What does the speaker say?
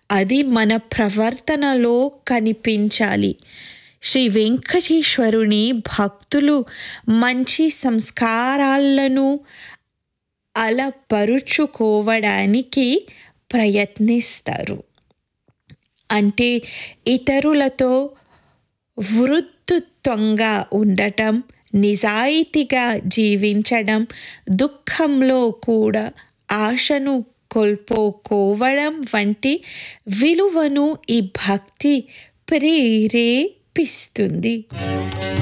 అది మన ప్రవర్తనలో కనిపించాలి. శ్రీ వెంకటేశ్వరుని భక్తులు మంచి సంస్కారాలను అలపరుచుకోవడానికి ప్రయత్నిస్తారు. అంటే ఇతరులతో వృత్తుత్వంగా ఉండటం, నిజాయితీగా జీవించడం, దుఃఖంలో కూడా ఆశను కోల్పోకోవడం వంటి విలువను ఈ భక్తి ప్రేరేపిస్తుంది.